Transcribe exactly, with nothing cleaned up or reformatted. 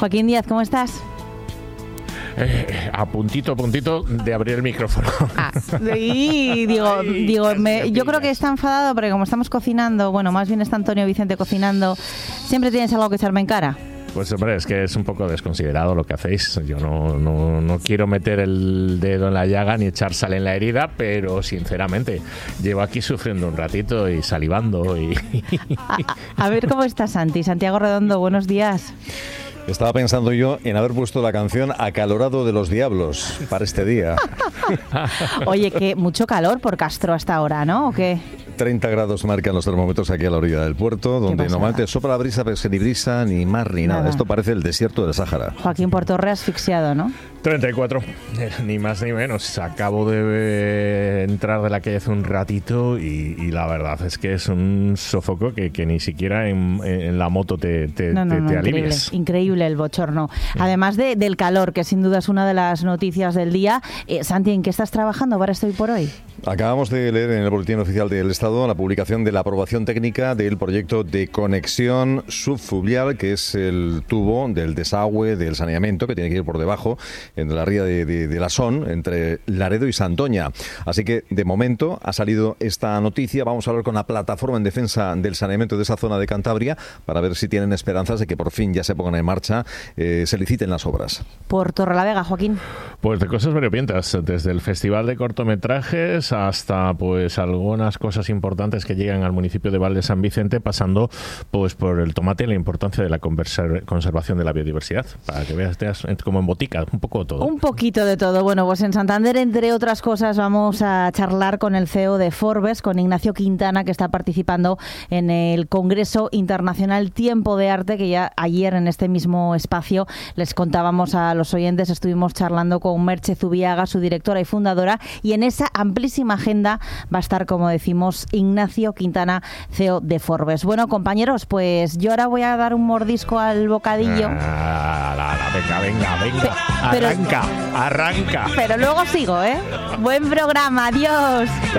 Joaquín Díaz, ¿cómo estás? Eh, a puntito, a puntito de abrir el micrófono. Ah, y digo, Ay, digo me, yo pillas. creo que está enfadado porque como estamos cocinando, bueno, más bien está Antonio Vicente cocinando, siempre tienes algo que echarme en cara. Pues hombre, es que es un poco desconsiderado lo que hacéis. Yo no, no, no quiero meter el dedo en la llaga ni echar sal en la herida, pero sinceramente llevo aquí sufriendo un ratito y salivando. Y... A, a ver cómo está Santi. Santiago Redondo, buenos días. Estaba pensando yo en haber puesto la canción Acalorado de los Diablos para este día. Oye, que mucho calor por Castro hasta ahora, ¿no? ¿O qué? treinta grados marcan los termómetros aquí a la orilla del puerto, donde normalmente sopla la brisa, pero ni brisa, ni mar, ni nada. nada. Esto parece el desierto del Sáhara. Joaquín Portorre asfixiado, ¿no? treinta y cuatro, eh, ni más ni menos. Acabo de eh, entrar de la calle hace un ratito y, y la verdad es que es un sofoco que, que ni siquiera en, en la moto te, te, no, no, te, no, te increíble, alivias. Increíble el bochorno. Sí. Además de, del calor, que sin duda es una de las noticias del día. Eh, Santi, ¿en qué estás trabajando para esto y por hoy? Acabamos de leer en el Boletín Oficial del Estado la publicación de la aprobación técnica del proyecto de conexión subfluvial, que es el tubo del desagüe, del saneamiento, que tiene que ir por debajo, en la ría de, de, de la Son, entre Laredo y Santoña. Así que, de momento, ha salido esta noticia. Vamos a hablar con la plataforma en defensa del saneamiento de esa zona de Cantabria para ver si tienen esperanzas de que por fin ya se pongan en marcha, eh, se liciten las obras. Por Torrelavega, Joaquín. Pues de cosas variopintas, desde el Festival de Cortometrajes hasta pues algunas cosas importantes que llegan al municipio de Val de San Vicente, pasando pues por el tomate y la importancia de la conservación de la biodiversidad, para que veas como en botica, un poco de todo. Un poquito de todo. Bueno, pues en Santander, entre otras cosas, vamos a charlar con el C E O de Forbes, con Ignacio Quintana, que está participando en el Congreso Internacional Tiempo de Arte, que ya ayer en este mismo espacio les contábamos a los oyentes, estuvimos charlando con Merche Zubiaga, su directora y fundadora, y en esa amplísima agenda va a estar, como decimos, Ignacio Quintana, C E O de Forbes. Bueno, compañeros, pues yo ahora voy a dar un mordisco al bocadillo. Ah, la, la, venga, venga, venga. Pero, arranca, arranca. Pero luego sigo, ¿eh? Buen programa, adiós.